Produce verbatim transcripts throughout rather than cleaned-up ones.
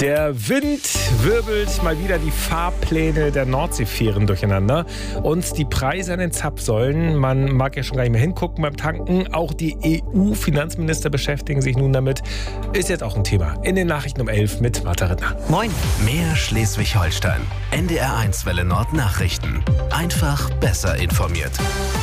Der Wind wirbelt mal wieder die Fahrpläne der Nordseefähren durcheinander und die Preise an den Zapfsäulen. Man mag ja schon gar nicht mehr hingucken beim Tanken. Auch die E U-Finanzminister beschäftigen sich nun damit. Ist jetzt auch ein Thema. In den Nachrichten um elf mit Martha Rittner. Moin. Mehr Schleswig-Holstein. N D R eins Welle Nord Nachrichten. Einfach besser informiert.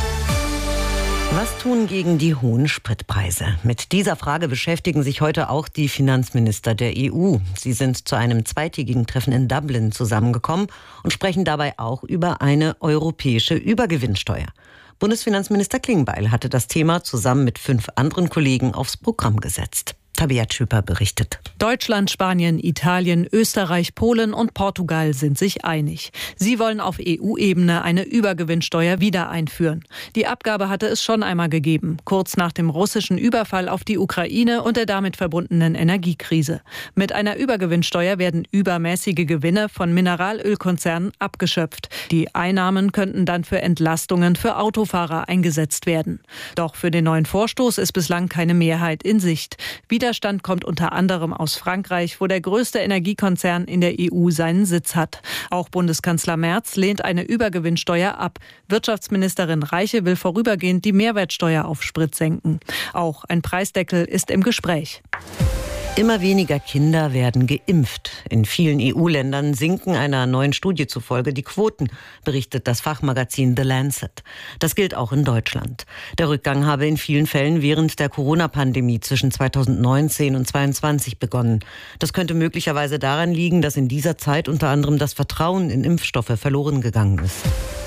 Was tun gegen die hohen Spritpreise? Mit dieser Frage beschäftigen sich heute auch die Finanzminister der E U. Sie sind zu einem zweitägigen Treffen in Dublin zusammengekommen und sprechen dabei auch über eine europäische Übergewinnsteuer. Bundesfinanzminister Klingbeil hatte das Thema zusammen mit fünf anderen Kollegen aufs Programm gesetzt. Tabea Schüper berichtet. Deutschland, Spanien, Italien, Österreich, Polen und Portugal sind sich einig. Sie wollen auf E U-Ebene eine Übergewinnsteuer wieder einführen. Die Abgabe hatte es schon einmal gegeben, kurz nach dem russischen Überfall auf die Ukraine und der damit verbundenen Energiekrise. Mit einer Übergewinnsteuer werden übermäßige Gewinne von Mineralölkonzernen abgeschöpft. Die Einnahmen könnten dann für Entlastungen für Autofahrer eingesetzt werden. Doch für den neuen Vorstoß ist bislang keine Mehrheit in Sicht. Widerstand kommt unter anderem aus Frankreich, wo der größte Energiekonzern in der E U seinen Sitz hat. Auch Bundeskanzler Merz lehnt eine Übergewinnsteuer ab. Wirtschaftsministerin Reiche will vorübergehend die Mehrwertsteuer auf Sprit senken. Auch ein Preisdeckel ist im Gespräch. Immer weniger Kinder werden geimpft. In vielen E U-Ländern sinken einer neuen Studie zufolge die Quoten, berichtet das Fachmagazin The Lancet. Das gilt auch in Deutschland. Der Rückgang habe in vielen Fällen während der Corona-Pandemie zwischen zweitausendneunzehn und zweitausendzweiundzwanzig begonnen. Das könnte möglicherweise daran liegen, dass in dieser Zeit unter anderem das Vertrauen in Impfstoffe verloren gegangen ist.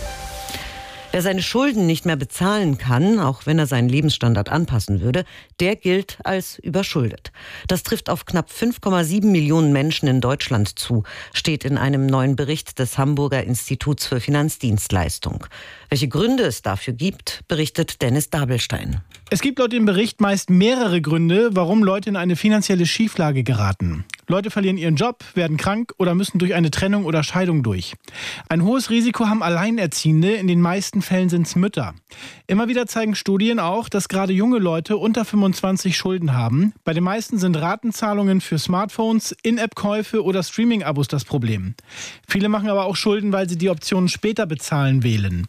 Wer seine Schulden nicht mehr bezahlen kann, auch wenn er seinen Lebensstandard anpassen würde, der gilt als überschuldet. Das trifft auf knapp fünf Komma sieben Millionen Menschen in Deutschland zu, steht in einem neuen Bericht des Hamburger Instituts für Finanzdienstleistung. Welche Gründe es dafür gibt, berichtet Dennis Dabelstein. Es gibt laut dem Bericht meist mehrere Gründe, warum Leute in eine finanzielle Schieflage geraten. Leute verlieren ihren Job, werden krank oder müssen durch eine Trennung oder Scheidung durch. Ein hohes Risiko haben Alleinerziehende, in den meisten Fällen sind es Mütter. Immer wieder zeigen Studien auch, dass gerade junge Leute unter fünfundzwanzig Schulden haben. Bei den meisten sind Ratenzahlungen für Smartphones, In-App-Käufe oder Streaming-Abos das Problem. Viele machen aber auch Schulden, weil sie die Optionen später bezahlen wählen.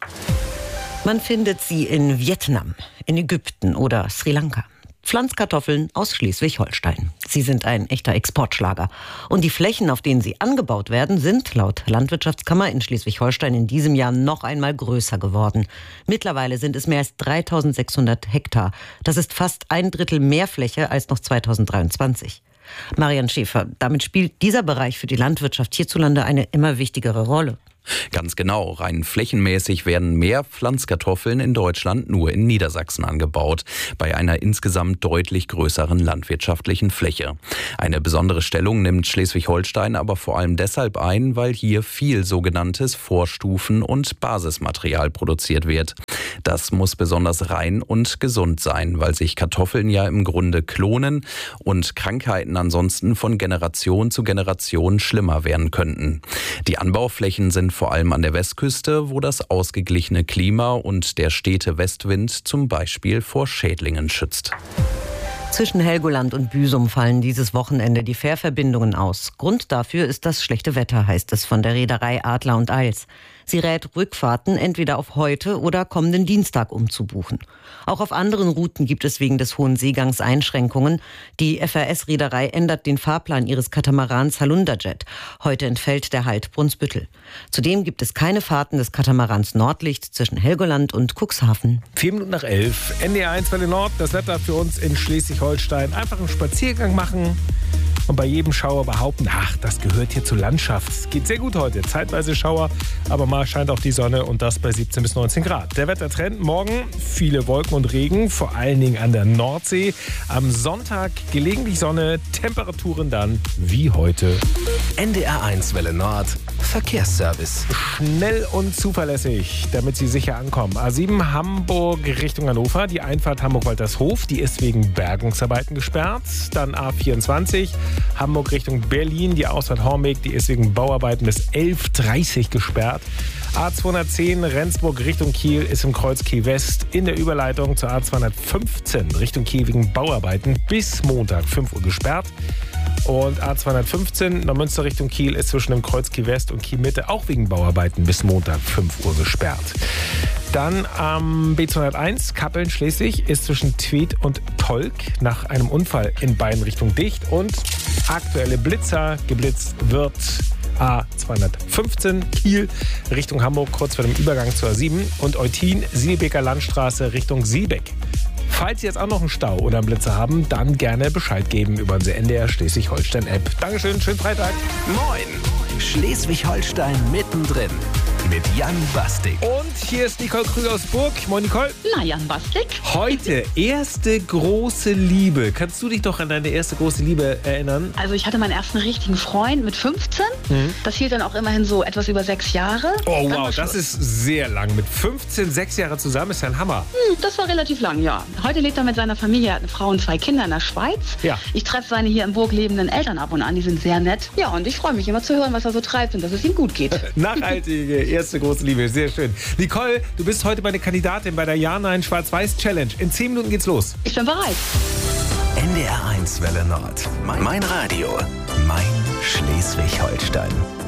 Man findet sie in Vietnam, in Ägypten oder Sri Lanka. Pflanzkartoffeln aus Schleswig-Holstein. Sie sind ein echter Exportschlager. Und die Flächen, auf denen sie angebaut werden, sind laut Landwirtschaftskammer in Schleswig-Holstein in diesem Jahr noch einmal größer geworden. Mittlerweile sind es mehr als dreitausendsechshundert Hektar. Das ist fast ein Drittel mehr Fläche als noch zweitausenddreiundzwanzig. Marian Schäfer, damit spielt dieser Bereich für die Landwirtschaft hierzulande eine immer wichtigere Rolle. Ganz genau. Rein flächenmäßig werden mehr Pflanzkartoffeln in Deutschland nur in Niedersachsen angebaut, bei einer insgesamt deutlich größeren landwirtschaftlichen Fläche. Eine besondere Stellung nimmt Schleswig-Holstein aber vor allem deshalb ein, weil hier viel sogenanntes Vorstufen- und Basismaterial produziert wird. Das muss besonders rein und gesund sein, weil sich Kartoffeln ja im Grunde klonen und Krankheiten ansonsten von Generation zu Generation schlimmer werden könnten. Die Anbauflächen sind vor allem an der Westküste, wo das ausgeglichene Klima und der stete Westwind zum Beispiel vor Schädlingen schützt. Zwischen Helgoland und Büsum fallen dieses Wochenende die Fährverbindungen aus. Grund dafür ist das schlechte Wetter, heißt es von der Reederei Adler und Eils. Sie rät, Rückfahrten entweder auf heute oder kommenden Dienstag umzubuchen. Auch auf anderen Routen gibt es wegen des hohen Seegangs Einschränkungen. Die F R S-Reederei ändert den Fahrplan ihres Katamarans Halunderjet. Heute entfällt der Halt Brunsbüttel. Zudem gibt es keine Fahrten des Katamarans Nordlicht zwischen Helgoland und Cuxhaven. Vier Minuten nach elf. N D R eins Welle Nord, das Wetter für uns in Schleswig-Holstein. Einfach einen Spaziergang machen und bei jedem Schauer behaupten, ach, das gehört hier zur Landschaft. Es geht sehr gut heute. Zeitweise Schauer, aber mal scheint auch die Sonne und das bei siebzehn bis neunzehn Grad. Der Wettertrend morgen, viele Wolken und Regen, vor allen Dingen an der Nordsee. Am Sonntag gelegentlich Sonne, Temperaturen dann wie heute. N D R eins Welle Nord, Verkehrsservice. Schnell und zuverlässig, damit Sie sicher ankommen. A sieben Hamburg Richtung Hannover, die Einfahrt Hamburg-Waltershof, die ist wegen Bergungsarbeiten gesperrt. Dann A vierundzwanzig Hamburg Richtung Berlin, die Ausfahrt Hornbeck, die ist wegen Bauarbeiten bis elf Uhr dreißig gesperrt. A zweihundertzehn Rendsburg Richtung Kiel ist im Kreuz Kiel West in der Überleitung zur A zweihundertfünfzehn Richtung Kiel wegen Bauarbeiten bis Montag fünf Uhr gesperrt. Und A zweihundertfünfzehn Neumünster Richtung Kiel ist zwischen dem Kreuz Kiel West und Kiel Mitte auch wegen Bauarbeiten bis Montag fünf Uhr gesperrt. Dann am B zweihunderteins Kappeln Schleswig ist zwischen Tweed und Tolk nach einem Unfall in beiden Richtungen dicht. Und aktuelle Blitzer, geblitzt wird A zweihundertfünfzehn Kiel Richtung Hamburg kurz vor dem Übergang zur A sieben und Eutin Siebecker Landstraße Richtung Siebeck. Falls Sie jetzt auch noch einen Stau oder einen Blitzer haben, dann gerne Bescheid geben über unsere N D R Schleswig-Holstein-App. Dankeschön, schönen Freitag. Moin, Schleswig-Holstein mittendrin mit Jan Bastik. Und hier ist Nicole Krüger aus Burg. Moin, Nicole. Na, Jan Bastik. Heute erste große Liebe. Kannst du dich doch an deine erste große Liebe erinnern? Also ich hatte meinen ersten richtigen Freund mit fünfzehn. Mhm. Das hielt dann auch immerhin so etwas über sechs Jahre. Oh wow, das ist sehr lang. Mit fünfzehn, sechs Jahre zusammen ist ja ein Hammer. Hm, das war relativ lang, ja. Heute lebt er mit seiner Familie, er hat eine Frau und zwei Kinder in der Schweiz. Ja. Ich treffe seine hier in Burg lebenden Eltern ab und an, die sind sehr nett. Ja, und ich freue mich immer zu hören, was er so treibt und dass es ihm gut geht. Nachhaltige erste große Liebe, sehr schön. Nicole, du bist heute meine Kandidatin bei der Ja-Nein Schwarz-Weiß-Challenge. In zehn Minuten geht's los. Ich bin bereit. N D R eins Welle Nord. Mein Radio. Mein Schleswig-Holstein.